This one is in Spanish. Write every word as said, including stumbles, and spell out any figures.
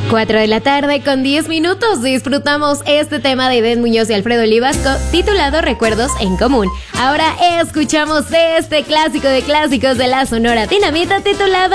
cuatro de la tarde con diez minutos disfrutamos este tema de Eden Muñoz y Alfredo Olivasco titulado Recuerdos en Común. Ahora escuchamos este clásico de clásicos de la Sonora Dinamita titulado